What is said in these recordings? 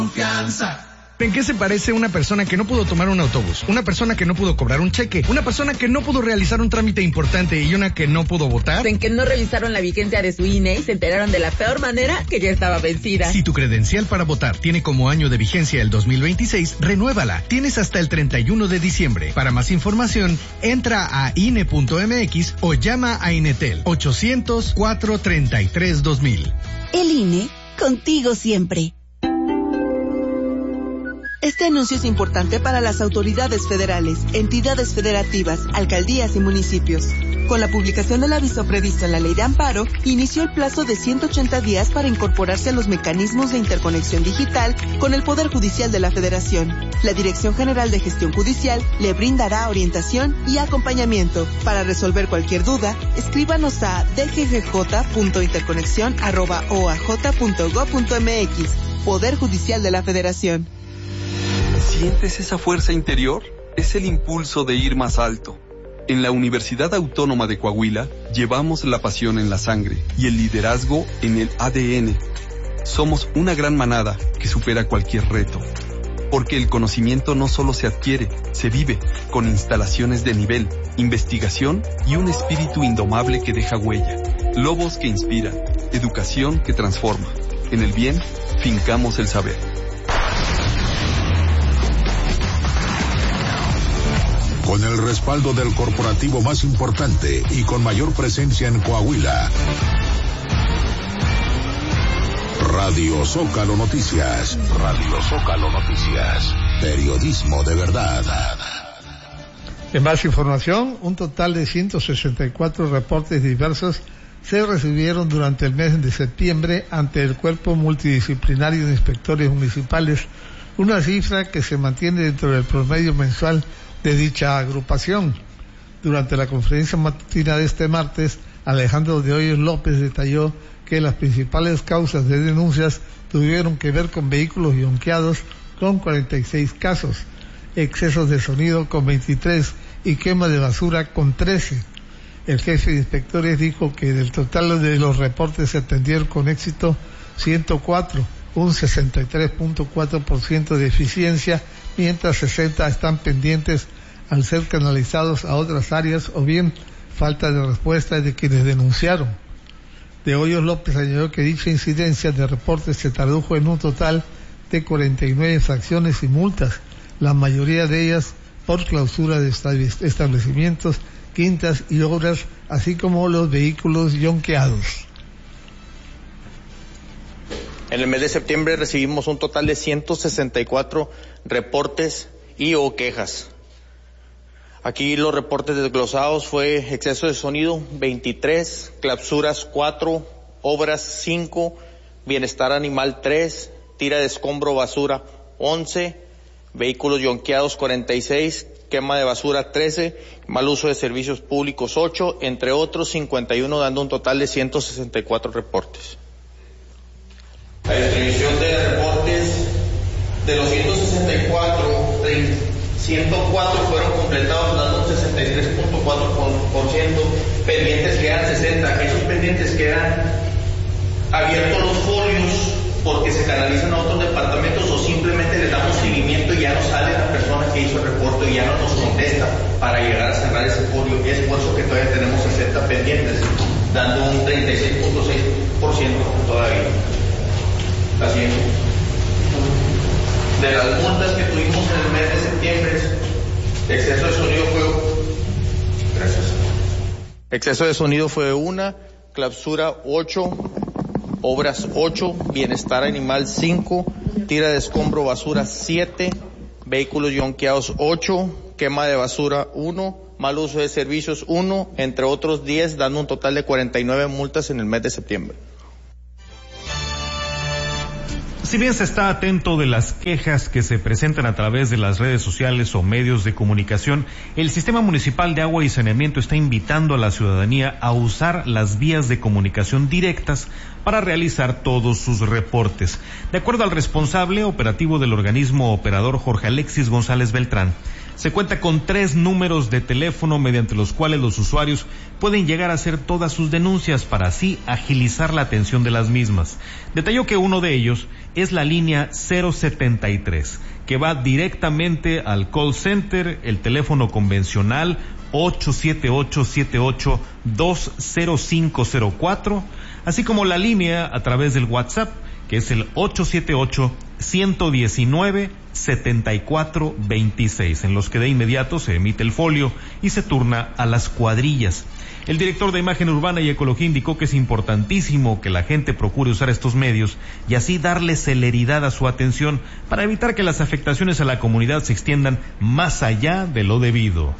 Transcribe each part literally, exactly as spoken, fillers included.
Confianza. ¿En qué se parece una persona que no pudo tomar un autobús, una persona que no pudo cobrar un cheque, una persona que no pudo realizar un trámite importante y una que no pudo votar? En que no revisaron la vigencia de su I N E y se enteraron de la peor manera, que ya estaba vencida. Si tu credencial para votar tiene como año de vigencia el dos mil veintiséis, renuévala. Tienes hasta el treinta y uno de diciembre. Para más información, entra a I N E punto M X o llama a Inetel ochocientos, cuatrocientos treinta y tres, dos mil. El I N E, contigo siempre. Este anuncio es importante para las autoridades federales, entidades federativas, alcaldías y municipios. Con la publicación del aviso previsto en la Ley de Amparo, inició el plazo de ciento ochenta días para incorporarse a los mecanismos de interconexión digital con el Poder Judicial de la Federación. La Dirección General de Gestión Judicial le brindará orientación y acompañamiento. Para resolver cualquier duda, escríbanos a d g g j punto interconexión arroba o a j punto gob punto m x. Poder Judicial de la Federación. ¿Sientes esa fuerza interior? Es el impulso de ir más alto. En la Universidad Autónoma de Coahuila llevamos la pasión en la sangre y el liderazgo en el A D N. Somos una gran manada que supera cualquier reto. Porque el conocimiento no solo se adquiere, se vive, con instalaciones de nivel, investigación y un espíritu indomable que deja huella. Lobos que inspiran, educación que transforma. En el bien, fincamos el saber. Con el respaldo del corporativo más importante y con mayor presencia en Coahuila. Radio Zócalo Noticias. Radio Zócalo Noticias. Periodismo de verdad. En más información, un total de ciento sesenta y cuatro reportes diversos se recibieron durante el mes de septiembre ante el Cuerpo Multidisciplinario de Inspectores Municipales, una cifra que se mantiene dentro del promedio mensual de dicha agrupación. Durante la conferencia matutina de este martes, Alejandro de Hoyos López detalló que las principales causas de denuncias tuvieron que ver con vehículos yonqueados con cuarenta y seis casos, excesos de sonido con veintitrés y quema de basura con trece. El jefe de inspectores dijo que del total de los reportes se atendieron con éxito ciento cuatro, un sesenta y tres punto cuatro por ciento de eficiencia, mientras sesenta están pendientes al ser canalizados a otras áreas o bien falta de respuesta de quienes denunciaron. De Hoyos López añadió que dicha incidencia de reportes se tradujo en un total de cuarenta y nueve infracciones y multas, la mayoría de ellas por clausura de establecimientos, quintas y obras, así como los vehículos yonqueados. En el mes de septiembre recibimos un total de ciento sesenta y cuatro reportes y o quejas. Aquí los reportes desglosados fue exceso de sonido veintitrés, clausuras cuatro, obras cinco, bienestar animal tres, tira de escombro basura once, vehículos yonqueados cuarenta y seis, quema de basura trece, mal uso de servicios públicos ocho, entre otros cincuenta y uno, dando un total de ciento sesenta y cuatro reportes. La distribución de reportes de los ciento sesenta y cuatro, ciento cuatro fueron completados dando un sesenta y tres punto cuatro por ciento, pendientes quedan sesenta, esos pendientes quedan abiertos los folios porque se canalizan a otros departamentos o simplemente le damos seguimiento y ya no sale la persona que hizo el reporte y ya no nos contesta para llegar a cerrar ese folio. Es por eso que todavía tenemos sesenta pendientes, dando un treinta y seis punto seis por ciento todavía. Así es. De las multas que tuvimos en el mes de septiembre, exceso de sonido fue... Gracias. Exceso de sonido fue una, clausura ocho, obras ocho, bienestar animal cinco, tira de escombro basura siete, vehículos yonqueados ocho, quema de basura uno, mal uso de servicios uno, entre otros diez, dando un total de cuarenta y nueve multas en el mes de septiembre. Si bien se está atento de las quejas que se presentan a través de las redes sociales o medios de comunicación, el Sistema Municipal de Agua y Saneamiento está invitando a la ciudadanía a usar las vías de comunicación directas para realizar todos sus reportes. De acuerdo al responsable operativo del organismo operador Jorge Alexis González Beltrán, Se cuenta con tres números de teléfono mediante los cuales los usuarios pueden llegar a hacer todas sus denuncias para así agilizar la atención de las mismas. Detalló que uno de ellos es la línea cero setenta y tres, que va directamente al call center, el teléfono convencional ocho siete ocho siete ocho dos cero cinco cero cuatro, así como la línea a través del WhatsApp, que es el ocho siete ocho uno uno nueve siete cuatro dos seis, en los que de inmediato se emite el folio y se turna a las cuadrillas. El director de Imagen Urbana y Ecología indicó que es importantísimo que la gente procure usar estos medios y así darle celeridad a su atención para evitar que las afectaciones a la comunidad se extiendan más allá de lo debido.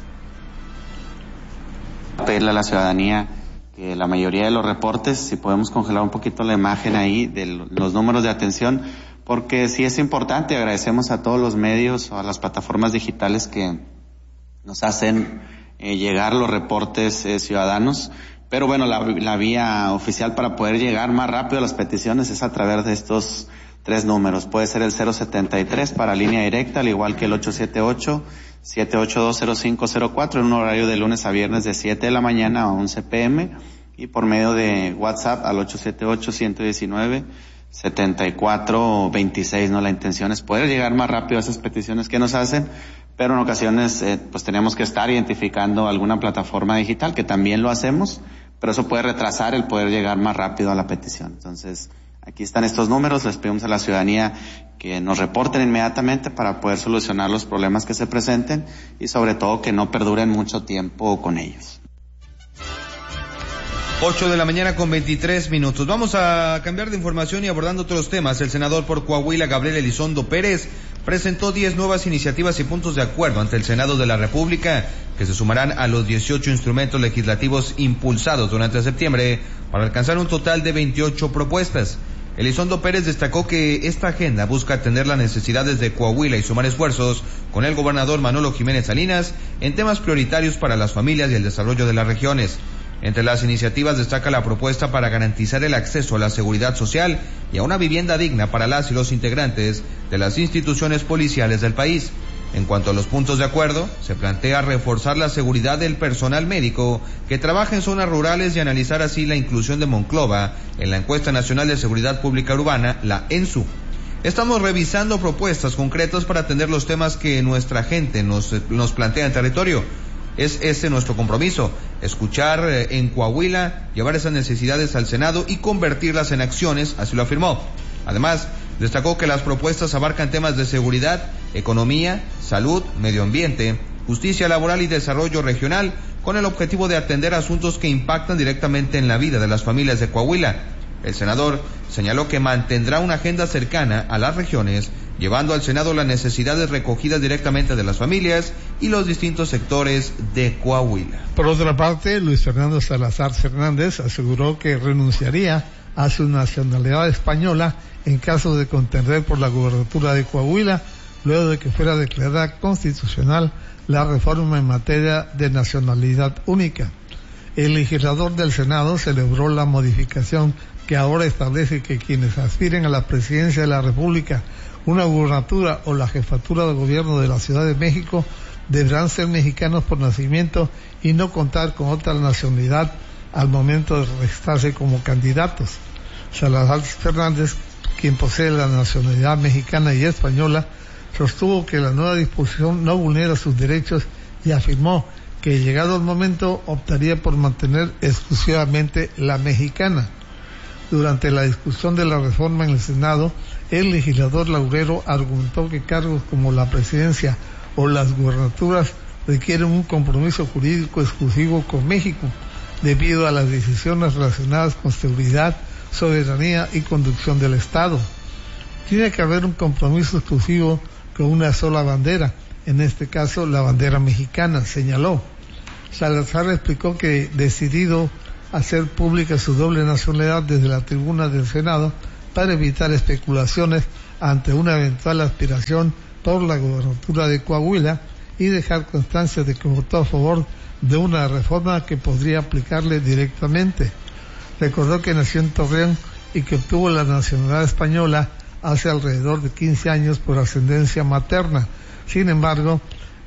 Pedirle a la ciudadanía que la mayoría de los reportes, si podemos congelar un poquito la imagen ahí de los números de atención, porque sí es importante. Agradecemos a todos los medios o a las plataformas digitales que nos hacen eh, llegar los reportes eh, ciudadanos, pero bueno, la, la vía oficial para poder llegar más rápido a las peticiones es a través de estos tres números. Puede ser el cero setenta y tres para línea directa, al igual que el ocho siete ocho siete ocho dos cero cinco cero cuatro en un horario de lunes a viernes de siete de la mañana a once pm, y por medio de WhatsApp al ocho siete ocho uno uno nueve siete cuatro dos seis, ¿no? La intención es poder llegar más rápido a esas peticiones que nos hacen, pero en ocasiones eh, pues tenemos que estar identificando alguna plataforma digital, que también lo hacemos, pero eso puede retrasar el poder llegar más rápido a la petición. Entonces, aquí están estos números, les pedimos a la ciudadanía que nos reporten inmediatamente para poder solucionar los problemas que se presenten y sobre todo que no perduren mucho tiempo con ellos. ocho de la mañana con veintitrés minutos. Vamos a cambiar de información y abordando otros temas. El senador por Coahuila, Gabriel Elizondo Pérez, presentó diez nuevas iniciativas y puntos de acuerdo ante el Senado de la República, que se sumarán a los dieciocho instrumentos legislativos impulsados durante septiembre para alcanzar un total de veintiocho propuestas. Elizondo Pérez destacó que esta agenda busca atender las necesidades de Coahuila y sumar esfuerzos con el gobernador Manolo Jiménez Salinas en temas prioritarios para las familias y el desarrollo de las regiones. Entre las iniciativas destaca la propuesta para garantizar el acceso a la seguridad social y a una vivienda digna para las y los integrantes de las instituciones policiales del país. En cuanto a los puntos de acuerdo, se plantea reforzar la seguridad del personal médico que trabaja en zonas rurales y analizar así la inclusión de Monclova en la Encuesta Nacional de Seguridad Pública Urbana, la ENSU. Estamos revisando propuestas concretas para atender los temas que nuestra gente nos, nos plantea en territorio. Es ese nuestro compromiso, escuchar en Coahuila, llevar esas necesidades al Senado y convertirlas en acciones, así lo afirmó. Además, destacó que las propuestas abarcan temas de seguridad, economía, salud, medio ambiente, justicia laboral y desarrollo regional, con el objetivo de atender asuntos que impactan directamente en la vida de las familias de Coahuila. El senador señaló que mantendrá una agenda cercana a las regiones, llevando al Senado las necesidades recogidas directamente de las familias y los distintos sectores de Coahuila. Por otra parte, Luis Fernando Salazar Fernández aseguró que renunciaría a su nacionalidad española en caso de contender por la gubernatura de Coahuila, luego de que fuera declarada constitucional la reforma en materia de nacionalidad única. El legislador del Senado celebró la modificación que ahora establece que quienes aspiren a la presidencia de la República, una gubernatura o la jefatura de gobierno de la Ciudad de México deberán ser mexicanos por nacimiento y no contar con otra nacionalidad al momento de registrarse como candidatos. Salazar Fernández, quien posee la nacionalidad mexicana y española, sostuvo que la nueva disposición no vulnera sus derechos y afirmó que llegado el momento optaría por mantener exclusivamente la mexicana. Durante la discusión de la reforma en el Senado, el legislador Laurero argumentó que cargos como la presidencia o las gubernaturas requieren un compromiso jurídico exclusivo con México, debido a las decisiones relacionadas con seguridad, soberanía y conducción del Estado. Tiene que haber un compromiso exclusivo con una sola bandera, en este caso la bandera mexicana, señaló. Salazar explicó que decidido hacer pública su doble nacionalidad desde la tribuna del Senado para evitar especulaciones ante una eventual aspiración por la gobernatura de Coahuila y dejar constancia de que votó a favor de una reforma que podría aplicarle directamente. Recordó que nació en Torreón y que obtuvo la nacionalidad española hace alrededor de quince años por ascendencia materna. Sin embargo,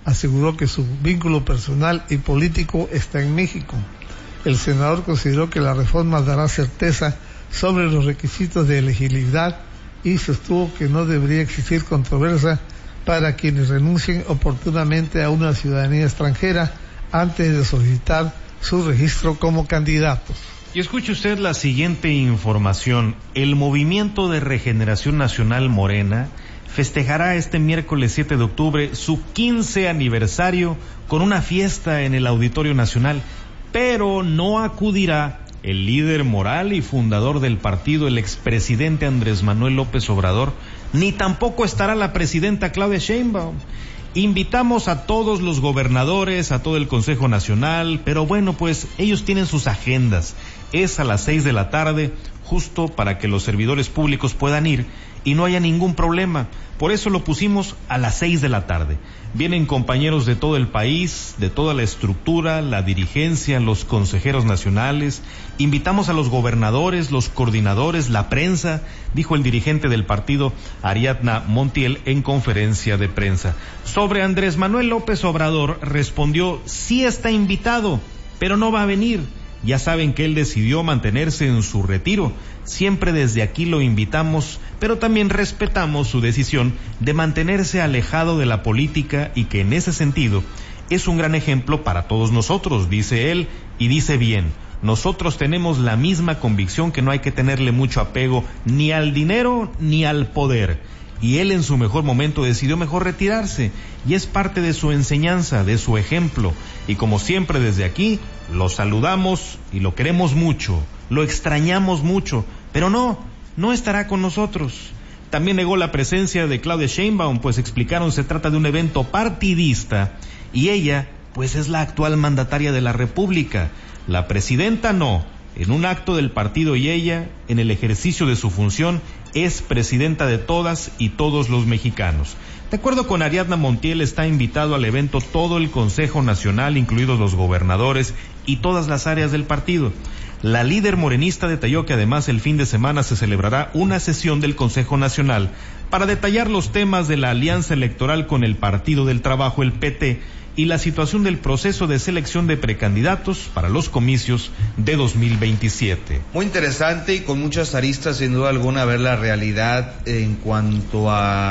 aseguró que su vínculo personal y político está en México. El senador consideró que la reforma dará certeza sobre los requisitos de elegibilidad y sostuvo que no debería existir controversia para quienes renuncien oportunamente a una ciudadanía extranjera antes de solicitar su registro como candidatos. Y escuche usted la siguiente información. El Movimiento de Regeneración Nacional Morena festejará este miércoles siete de octubre su quince aniversario con una fiesta en el Auditorio Nacional, pero no acudirá el líder moral y fundador del partido, el expresidente Andrés Manuel López Obrador, ni tampoco estará la presidenta Claudia Sheinbaum. Invitamos a todos los gobernadores, a todo el Consejo Nacional, pero bueno, pues ellos tienen sus agendas. Es a las seis de la tarde, justo para que los servidores públicos puedan ir y no haya ningún problema. Por eso lo pusimos a las seis de la tarde. Vienen compañeros de todo el país, de toda la estructura, la dirigencia, los consejeros nacionales. Invitamos a los gobernadores, los coordinadores, la prensa, dijo el dirigente del partido, Ariadna Montiel, en conferencia de prensa. Sobre Andrés Manuel López Obrador, respondió, sí está invitado, pero no va a venir. Ya saben que él decidió mantenerse en su retiro. Siempre desde aquí lo invitamos, pero también respetamos su decisión de mantenerse alejado de la política y que en ese sentido es un gran ejemplo para todos nosotros, dice él, y dice bien. Nosotros tenemos la misma convicción que no hay que tenerle mucho apego ni al dinero ni al poder. Y él en su mejor momento decidió mejor retirarse, y es parte de su enseñanza, de su ejemplo. Y como siempre desde aquí, lo saludamos y lo queremos mucho, lo extrañamos mucho, pero no, no estará con nosotros. También negó la presencia de Claudia Sheinbaum, pues explicaron se trata de un evento partidista, y ella, pues es la actual mandataria de la República. La presidenta no. En un acto del partido y ella, en el ejercicio de su función, es presidenta de todas y todos los mexicanos. De acuerdo con Ariadna Montiel, está invitado al evento todo el Consejo Nacional, incluidos los gobernadores y todas las áreas del partido. La líder morenista detalló que además el fin de semana se celebrará una sesión del Consejo Nacional para detallar los temas de la alianza electoral con el Partido del Trabajo, el P T, y la situación del proceso de selección de precandidatos para los comicios de dos mil veintisiete. Muy interesante y con muchas aristas, sin duda alguna, ver la realidad en cuanto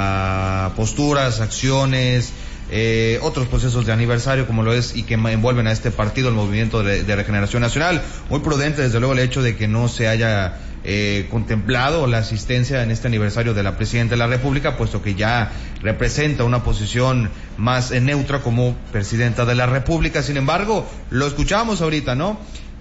a posturas, acciones, eh, otros procesos de aniversario como lo es y que envuelven a este partido, el Movimiento de, de Regeneración Nacional. Muy prudente, desde luego, el hecho de que no se haya Eh, contemplado la asistencia en este aniversario de la Presidenta de la República, puesto que ya representa una posición más eh, neutra como Presidenta de la República. Sin embargo, lo escuchamos ahorita, ¿no?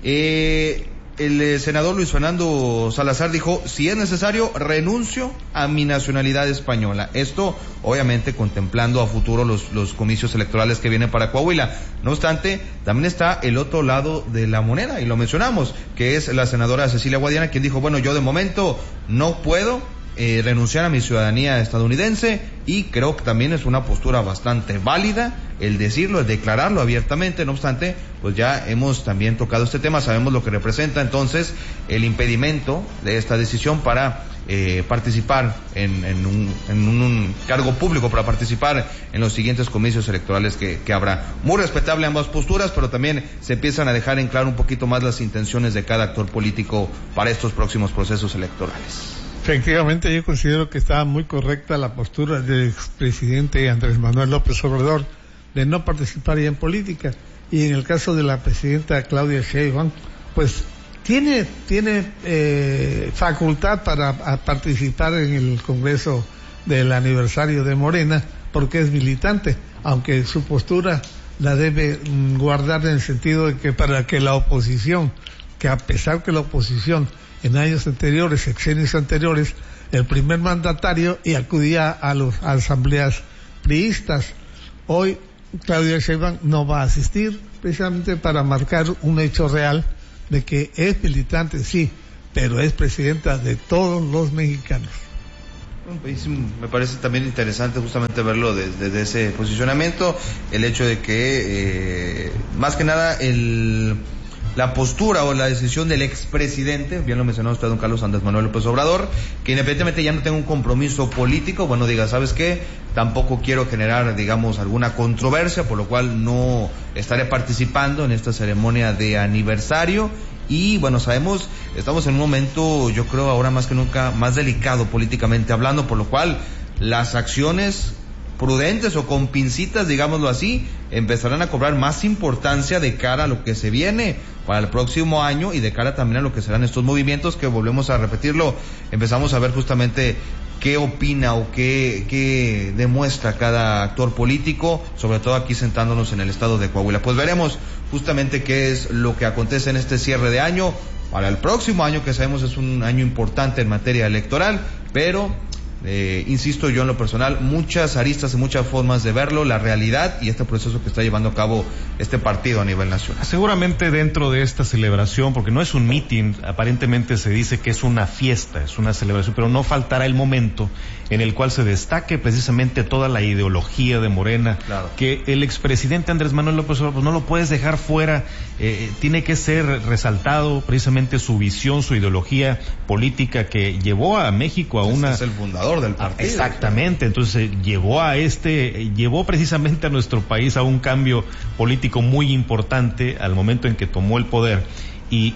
Eh, el eh, senador Luis Fernando Salazar dijo, si es necesario, renuncio a mi nacionalidad española. Esto, obviamente, contemplando a futuro los, los comicios electorales que vienen para Coahuila. No obstante, también está el otro lado de la moneda, y lo mencionamos, que es la senadora Cecilia Guadiana, quien dijo, bueno, yo de momento no puedo eh, renunciar a mi ciudadanía estadounidense, y creo que también es una postura bastante válida el decirlo, el declararlo abiertamente. No obstante, pues ya hemos también tocado este tema, sabemos lo que representa entonces el impedimento de esta decisión para eh, participar en, en, un, en un cargo público, para participar en los siguientes comicios electorales que, que habrá. Muy respetable ambas posturas, pero también se empiezan a dejar en claro un poquito más las intenciones de cada actor político para estos próximos procesos electorales. Efectivamente, yo considero que está muy correcta la postura del expresidente Andrés Manuel López Obrador de no participar ya en política. Y en el caso de la presidenta Claudia Sheinbaum, pues tiene tiene eh, facultad para a participar en el Congreso del aniversario de Morena, porque es militante, aunque su postura la debe guardar en el sentido de que para que la oposición, que a pesar que la oposición en años anteriores, sexenios anteriores, el primer mandatario y acudía a las asambleas priistas, hoy Claudia Sheinbaum no va a asistir, precisamente para marcar un hecho real de que es militante, sí, pero es presidenta de todos los mexicanos. Me parece también interesante justamente verlo desde, desde ese posicionamiento, el hecho de que eh, más que nada el la postura o la decisión del expresidente, bien lo mencionó usted, don Carlos Andrés Manuel López Obrador, que independientemente ya no tenga un compromiso político, bueno, diga, ¿sabes qué? Tampoco quiero generar, digamos, alguna controversia, por lo cual no estaré participando en esta ceremonia de aniversario. Y bueno, sabemos, estamos en un momento, yo creo ahora más que nunca, más delicado políticamente hablando, por lo cual las acciones prudentes o con pincitas, digámoslo así, empezarán a cobrar más importancia de cara a lo que se viene para el próximo año y de cara también a lo que serán estos movimientos que, volvemos a repetirlo, empezamos a ver justamente qué opina o qué, qué demuestra cada actor político, sobre todo aquí sentándonos en el estado de Coahuila. Pues veremos justamente qué es lo que acontece en este cierre de año. Para el próximo año, que sabemos es un año importante en materia electoral, pero Eh, insisto yo en lo personal, muchas aristas y muchas formas de verlo, la realidad y este proceso que está llevando a cabo este partido a nivel nacional. Seguramente dentro de esta celebración, porque no es un meeting, aparentemente se dice que es una fiesta, es una celebración, pero no faltará el momento en el cual se destaque precisamente toda la ideología de Morena, claro, que el expresidente Andrés Manuel López Obrador pues no lo puedes dejar fuera, eh, tiene que ser resaltado precisamente su visión, su ideología política que llevó a México a este una... es el fundador del partido. Exactamente, entonces llevó a este, llevó precisamente a nuestro país a un cambio político muy importante al momento en que tomó el poder y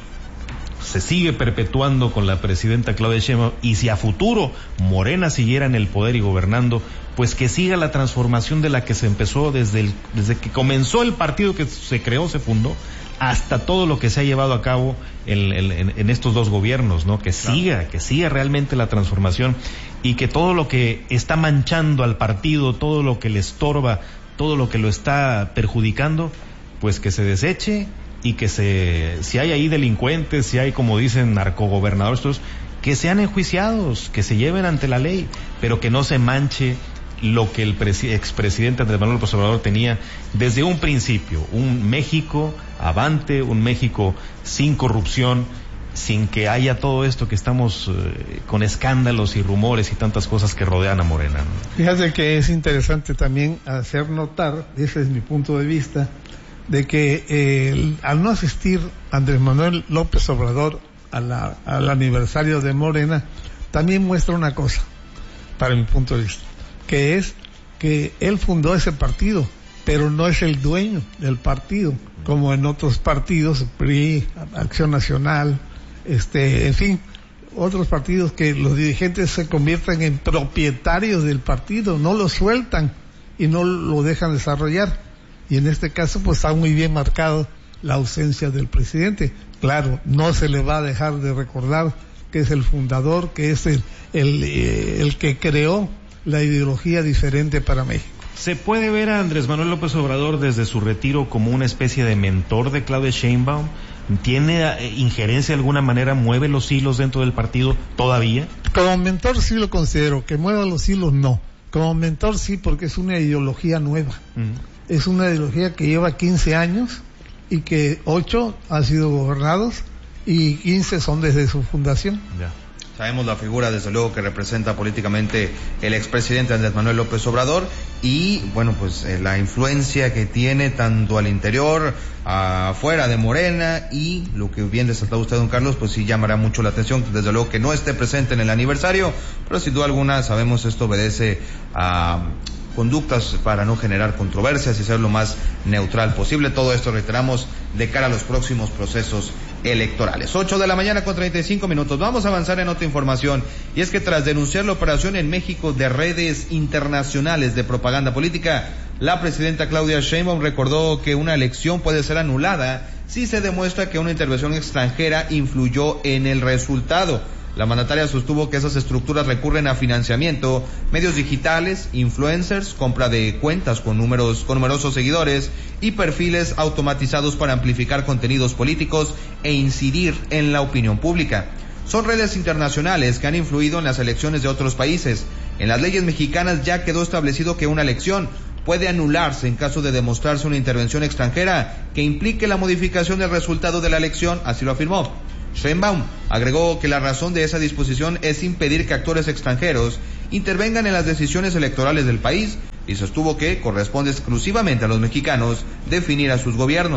se sigue perpetuando con la presidenta Claudia Sheinbaum, y si a futuro Morena siguiera en el poder y gobernando, pues que siga la transformación de la que se empezó desde el, desde que comenzó el partido, que se creó, se fundó, hasta todo lo que se ha llevado a cabo en, en, en estos dos gobiernos, ¿no? Que claro, siga, que siga realmente la transformación y que todo lo que está manchando al partido, todo lo que le estorba, todo lo que lo está perjudicando, pues que se deseche y que se, si hay ahí delincuentes, si hay, como dicen, narcogobernadores, todos, que sean enjuiciados, que se lleven ante la ley, pero que no se manche lo que el presi- expresidente Andrés Manuel López Obrador tenía desde un principio, un México avante, un México sin corrupción, sin que haya todo esto que estamos eh, con escándalos y rumores y tantas cosas que rodean a Morena, ¿no? Fíjate que es interesante también hacer notar, ese es mi punto de vista, de que eh, el, al no asistir Andrés Manuel López Obrador a la, al aniversario de Morena, también muestra una cosa, para mi punto de vista, que es que él fundó ese partido, pero no es el dueño del partido, como en otros partidos, P R I, Acción Nacional, este, en fin, otros partidos que los dirigentes se convierten en propietarios del partido, no lo sueltan y no lo dejan desarrollar. Y en este caso pues está muy bien marcado la ausencia del presidente. Claro, no se le va a dejar de recordar que es el fundador, que es el, el, el que creó la ideología diferente para México. ¿Se puede ver a Andrés Manuel López Obrador desde su retiro como una especie de mentor de Claudia Sheinbaum? ¿Tiene injerencia de alguna manera? ¿Mueve los hilos dentro del partido todavía? Como mentor sí lo considero, que mueva los hilos no. Como mentor sí, porque es una ideología nueva. Uh-huh. Es una ideología que lleva quince años y que ocho han sido gobernados y quince son desde su fundación. Ya. Sabemos la figura, desde luego, que representa políticamente el expresidente Andrés Manuel López Obrador y, bueno, pues eh, la influencia que tiene tanto al interior, afuera de Morena, y lo que bien resaltaba usted, don Carlos, pues sí llamará mucho la atención, desde luego que no esté presente en el aniversario, pero sin duda alguna sabemos esto obedece a conductas para no generar controversias y ser lo más neutral posible. Todo esto, reiteramos, de cara a los próximos procesos electorales. Ocho de la mañana con treinta y cinco minutos. Vamos a avanzar en otra información, y es que tras denunciar la operación en México de redes internacionales de propaganda política, la presidenta Claudia Sheinbaum recordó que una elección puede ser anulada si se demuestra que una intervención extranjera influyó en el resultado. La mandataria sostuvo que esas estructuras recurren a financiamiento, medios digitales, influencers, compra de cuentas con números, con numerosos seguidores y perfiles automatizados para amplificar contenidos políticos e incidir en la opinión pública. Son redes internacionales que han influido en las elecciones de otros países. En las leyes mexicanas ya quedó establecido que una elección puede anularse en caso de demostrarse una intervención extranjera que implique la modificación del resultado de la elección, así lo afirmó. Sheinbaum agregó que la razón de esa disposición es impedir que actores extranjeros intervengan en las decisiones electorales del país y sostuvo que corresponde exclusivamente a los mexicanos definir a sus gobiernos.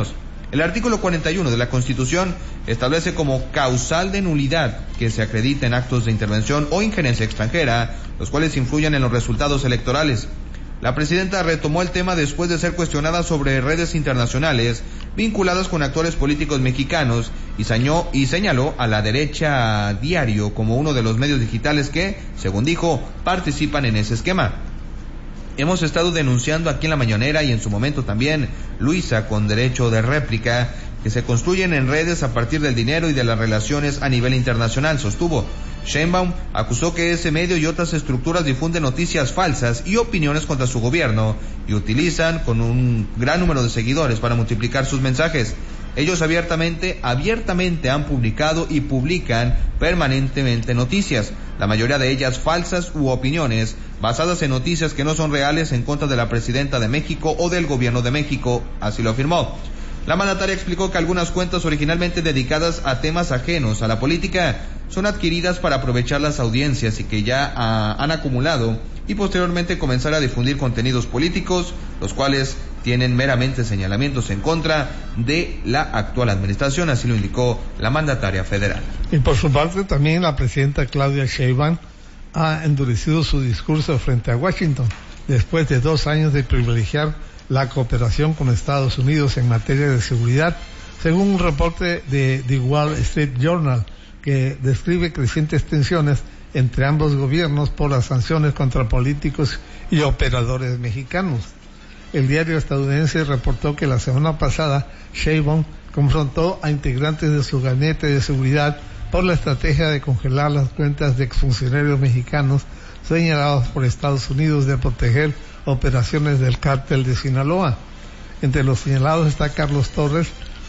El artículo cuarenta y uno de la Constitución establece como causal de nulidad que se acrediten actos de intervención o injerencia extranjera, los cuales influyan en los resultados electorales. La presidenta retomó el tema después de ser cuestionada sobre redes internacionales vinculadas con actores políticos mexicanos y, sañó, y señaló a La Derecha Diario como uno de los medios digitales que, según dijo, participan en ese esquema. Hemos estado denunciando aquí en La Mañanera y en su momento también, Luisa, con derecho de réplica, que se construyen en redes a partir del dinero y de las relaciones a nivel internacional, sostuvo. Sheinbaum acusó que ese medio y otras estructuras difunden noticias falsas y opiniones contra su gobierno y utilizan con un gran número de seguidores para multiplicar sus mensajes. Ellos abiertamente, abiertamente han publicado y publican permanentemente noticias, la mayoría de ellas falsas u opiniones basadas en noticias que no son reales en contra de la presidenta de México o del gobierno de México, así lo afirmó. La mandataria explicó que algunas cuentas originalmente dedicadas a temas ajenos a la política son adquiridas para aprovechar las audiencias y que ya ah, han acumulado y posteriormente comenzar a difundir contenidos políticos, los cuales tienen meramente señalamientos en contra de la actual administración, así lo indicó la mandataria federal. Y por su parte también la presidenta Claudia Sheinbaum ha endurecido su discurso frente a Washington, después de dos años de privilegiar la cooperación con Estados Unidos en materia de seguridad, según un reporte de The Wall Street Journal, que describe crecientes tensiones entre ambos gobiernos por las sanciones contra políticos y operadores mexicanos. El diario estadounidense reportó que la semana pasada Sheinbaum confrontó a integrantes de su gabinete de seguridad por la estrategia de congelar las cuentas de exfuncionarios mexicanos señalados por Estados Unidos de proteger operaciones del cártel de Sinaloa. Entre los señalados está Carlos Torres,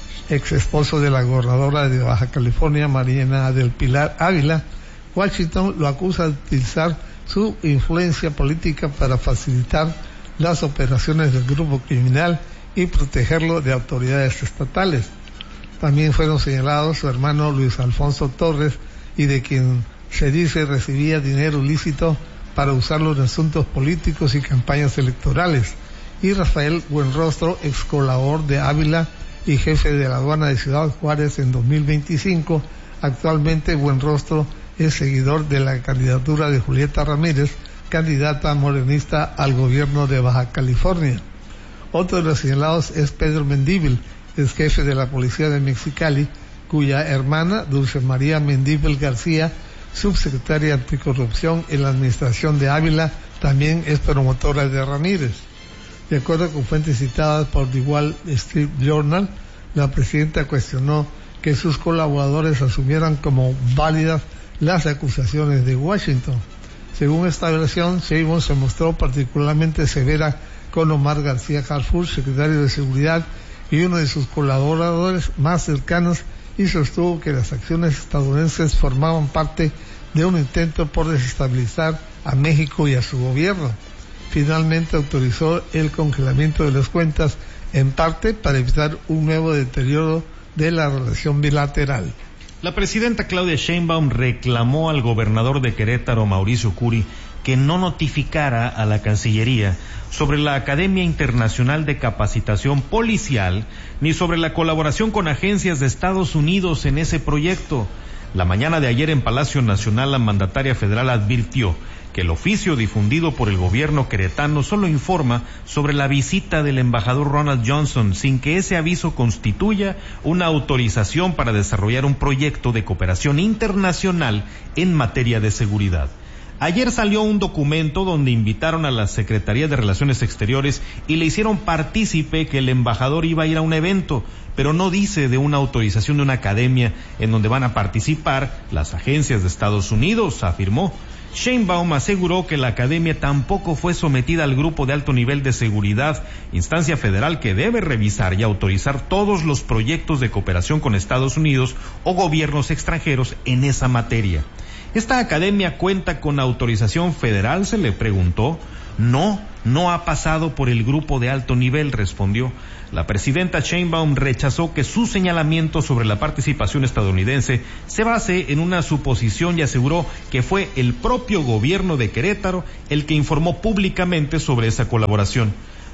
ex esposo de la gobernadora de Baja California, Mariana del Pilar Ávila. Washington lo acusa de utilizar su influencia política para facilitar las operaciones del grupo criminal y protegerlo de autoridades estatales. También fueron señalados su hermano Luis Alfonso Torres, y de quien se dice recibía dinero ilícito para usarlo en asuntos políticos y campañas electorales, y Rafael Buenrostro, ex colaborador de Ávila y jefe de la aduana de Ciudad Juárez en dos mil veinticinco. Actualmente Buenrostro es seguidor de la candidatura de Julieta Ramírez, candidata morenista al gobierno de Baja California. Otro de los señalados es Pedro Mendívil, ex jefe de la policía de Mexicali, cuya hermana, Dulce María Mendívil García, subsecretaria anticorrupción en la administración de Ávila, también es promotora de Ramírez. De acuerdo con fuentes citadas por The Wall Street Journal, la presidenta cuestionó que sus colaboradores asumieran como válidas las acusaciones de Washington. Según esta versión, Sheinbaum se mostró particularmente severa con Omar García Harfuch, secretario de Seguridad y uno de sus colaboradores más cercanos, y sostuvo que las acciones estadounidenses formaban parte de un intento por desestabilizar a México y a su gobierno. Finalmente autorizó el congelamiento de las cuentas, en parte para evitar un nuevo deterioro de la relación bilateral. La presidenta Claudia Sheinbaum reclamó al gobernador de Querétaro, Mauricio Curi, que no notificara a la Cancillería sobre la Academia Internacional de Capacitación Policial ni sobre la colaboración con agencias de Estados Unidos en ese proyecto. La mañana de ayer en Palacio Nacional, la mandataria federal advirtió que el oficio difundido por el gobierno queretano solo informa sobre la visita del embajador Ronald Johnson, sin que ese aviso constituya una autorización para desarrollar un proyecto de cooperación internacional en materia de seguridad. Ayer salió un documento donde invitaron a la Secretaría de Relaciones Exteriores y le hicieron partícipe que el embajador iba a ir a un evento, pero no dice de una autorización de una academia en donde van a participar las agencias de Estados Unidos, afirmó. Sheinbaum aseguró que la academia tampoco fue sometida al grupo de alto nivel de seguridad, instancia federal que debe revisar y autorizar todos los proyectos de cooperación con Estados Unidos o gobiernos extranjeros en esa materia. ¿Esta academia cuenta con autorización federal?, se le preguntó. No, no ha pasado por el grupo de alto nivel, respondió. La presidenta Sheinbaum rechazó que su señalamiento sobre la participación estadounidense se base en una suposición y aseguró que fue el propio gobierno de Querétaro el que informó públicamente sobre esa colaboración.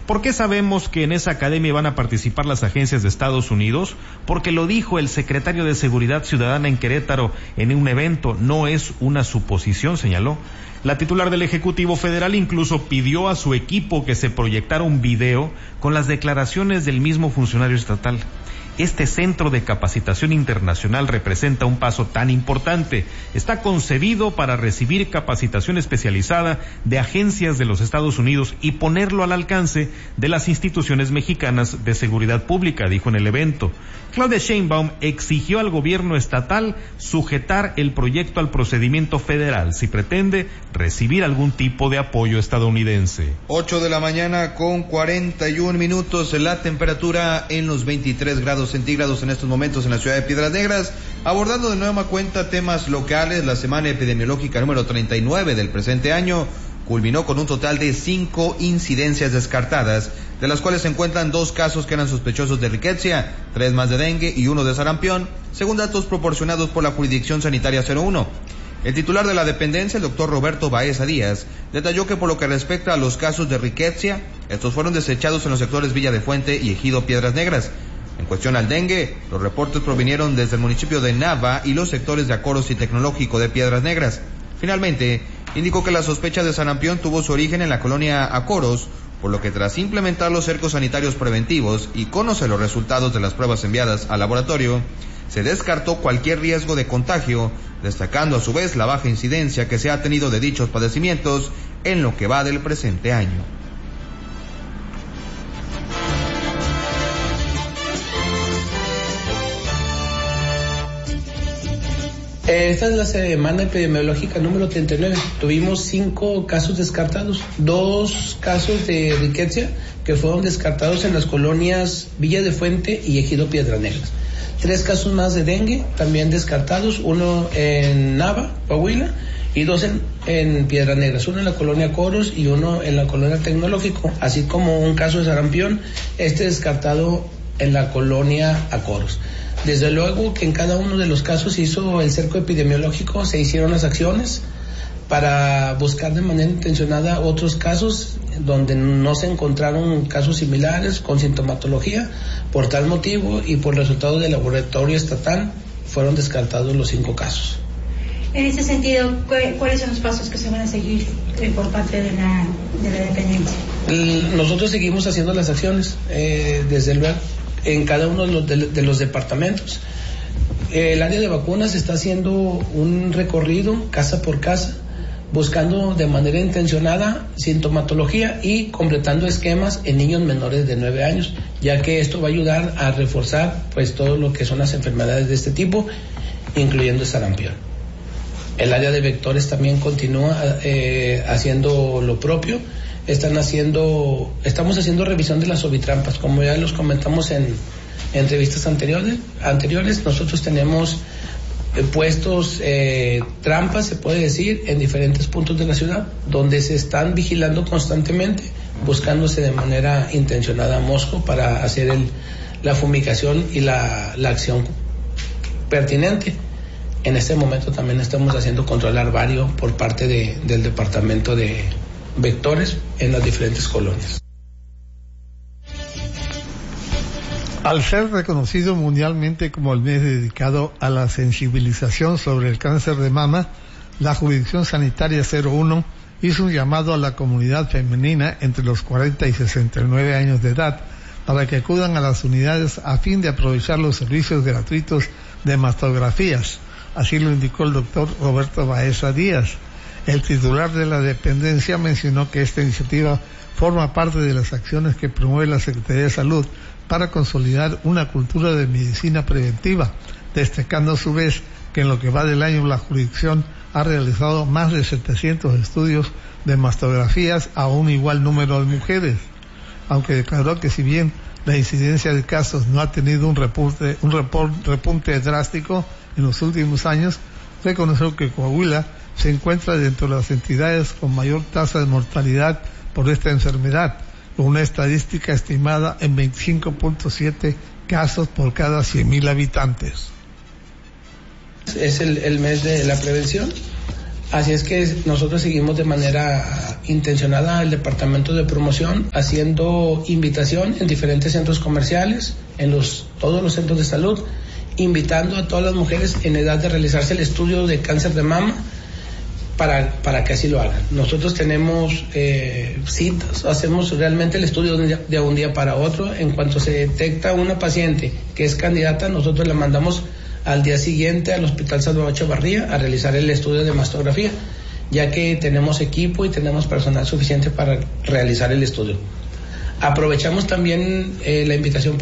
¿Por qué sabemos que en esa academia van a participar las agencias de Estados Unidos? Porque lo dijo el secretario de Seguridad Ciudadana en Querétaro en un evento, no es una suposición, señaló. La titular del Ejecutivo Federal incluso pidió a su equipo que se proyectara un video con las declaraciones del mismo funcionario estatal. Este centro de capacitación internacional representa un paso tan importante. Está concebido para recibir capacitación especializada de agencias de los Estados Unidos y ponerlo al alcance de las instituciones mexicanas de seguridad pública, dijo en el evento. Claudia Sheinbaum exigió al gobierno estatal sujetar el proyecto al procedimiento federal si pretende recibir algún tipo de apoyo estadounidense. Ocho de la mañana con cuarenta y un minutos, la temperatura en los veintitrés grados centígrados en estos momentos en la ciudad de Piedras Negras. Abordando de nueva cuenta temas locales, la semana epidemiológica número treinta y nueve del presente año culminó con un total de cinco incidencias descartadas, de las cuales se encuentran dos casos que eran sospechosos de riqueza, tres más de dengue y uno de sarampión, según datos proporcionados por la Jurisdicción Sanitaria cero uno. El titular de la dependencia, el doctor Roberto Baeza Díaz, detalló que por lo que respecta a los casos de riqueza, estos fueron desechados en los sectores Villa de Fuente y Ejido Piedras Negras. En cuestión al dengue, los reportes provinieron desde el municipio de Nava y los sectores de Acoros y Tecnológico de Piedras Negras. Finalmente, indicó que la sospecha de sarampión tuvo su origen en la colonia Acoros, por lo que tras implementar los cercos sanitarios preventivos y conocer los resultados de las pruebas enviadas al laboratorio, se descartó cualquier riesgo de contagio, destacando a su vez la baja incidencia que se ha tenido de dichos padecimientos en lo que va del presente año. Esta es la semana epidemiológica número treinta y nueve. Tuvimos cinco casos descartados, dos casos de riqueza que fueron descartados en las colonias Villa de Fuente y Ejido Piedras Negras. Tres casos más de dengue también descartados, uno en Nava, Coahuila, y dos en, en Piedras Negras, uno en la colonia Coros y uno en la colonia Tecnológico, así como un caso de sarampión, este descartado en la colonia Acoros. Desde luego que en cada uno de los casos se hizo el cerco epidemiológico, se hicieron las acciones para buscar de manera intencionada otros casos donde no se encontraron casos similares con sintomatología. Por tal motivo y por resultados del laboratorio estatal fueron descartados los cinco casos. En ese sentido, ¿cuáles son los pasos que se van a seguir por parte de la, de la dependencia? Nosotros seguimos haciendo las acciones, eh, desde luego, en cada uno de los, de, de los departamentos. El área de vacunas está haciendo un recorrido casa por casa, buscando de manera intencionada sintomatología y completando esquemas en niños menores de nueve años, ya que esto va a ayudar a reforzar pues todo lo que son las enfermedades de este tipo, incluyendo el sarampión. El área de vectores también continúa eh, haciendo lo propio. Están haciendo, estamos haciendo revisión de las ovitrampas, como ya los comentamos en, en entrevistas anteriores. Anteriores nosotros tenemos eh, puestos eh, trampas, se puede decir, en diferentes puntos de la ciudad, donde se están vigilando constantemente, buscándose de manera intencionada mosco para hacer el, la fumigación y la, la acción pertinente. En este momento también estamos haciendo control larvario por parte de, del departamento de vectores en las diferentes colonias. Al ser reconocido mundialmente como el mes dedicado a la sensibilización sobre el cáncer de mama, la Jurisdicción Sanitaria cero uno hizo un llamado a la comunidad femenina entre los cuarenta y sesenta y nueve años de edad para que acudan a las unidades a fin de aprovechar los servicios gratuitos de mastografías. Así lo indicó el doctor Roberto Baeza Díaz. El titular de la dependencia mencionó que esta iniciativa forma parte de las acciones que promueve la Secretaría de Salud para consolidar una cultura de medicina preventiva, destacando a su vez que en lo que va del año la jurisdicción ha realizado más de setecientos estudios de mastografías a un igual número de mujeres, aunque declaró que si bien la incidencia de casos no ha tenido un repunte, un repunte drástico en los últimos años, reconoció que Coahuila se encuentra dentro de las entidades con mayor tasa de mortalidad por esta enfermedad, con una estadística estimada en veinticinco punto siete casos por cada cien mil habitantes. Es el, el mes de la prevención. Así es que nosotros seguimos de manera intencionada el departamento de promoción, haciendo invitación en diferentes centros comerciales, en los, todos los centros de salud, invitando a todas las mujeres en edad de realizarse el estudio de cáncer de mama para, para que así lo hagan. Nosotros tenemos eh, citas, hacemos realmente el estudio de un, día, de un día para otro. En cuanto se detecta una paciente que es candidata, nosotros la mandamos al día siguiente al Hospital Salvador Echevarría a realizar el estudio de mastografía, ya que tenemos equipo y tenemos personal suficiente para realizar el estudio. Aprovechamos también eh, la invitación